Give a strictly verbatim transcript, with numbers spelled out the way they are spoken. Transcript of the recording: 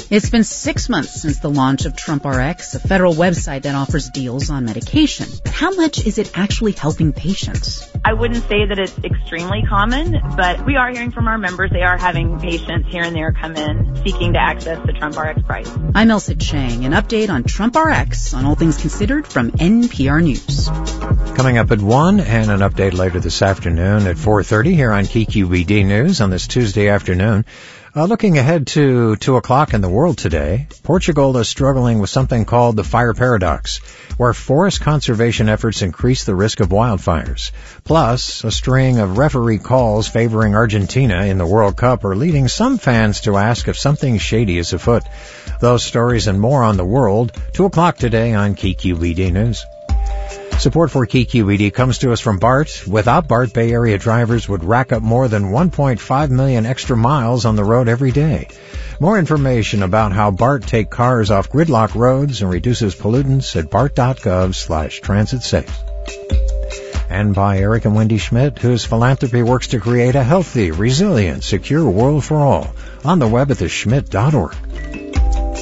It's been six months since the launch of TrumpRx, a federal website that offers deals on medication. But how much is it actually helping patients? I wouldn't say that it's extremely common, but we are hearing from our members. They are having patients here and there come in seeking to access the TrumpRx price. I'm Elsa Chang. An update on TrumpRx on All Things Considered from N P R News. Coming up at one, and an update later this afternoon at four thirty here on K Q B D News on this Tuesday afternoon. Uh, looking ahead to two o'clock in the world today, Portugal is struggling with something called the fire paradox, where forest conservation efforts increase the risk of wildfires. Plus, a string of referee calls favoring Argentina in the World Cup are leading some fans to ask if something shady is afoot. Those stories and more on the world, two o'clock today on K Q B D News. Support for K Q B D comes to us from BART. Without BART, Bay Area drivers would rack up more than one point five million extra miles on the road every day. More information about how BART take cars off gridlock roads and reduces pollutants at bart.gov slash transit safe. And by Eric and Wendy Schmidt, whose philanthropy works to create a healthy, resilient, secure world for all. On the web at the schmidt dot org.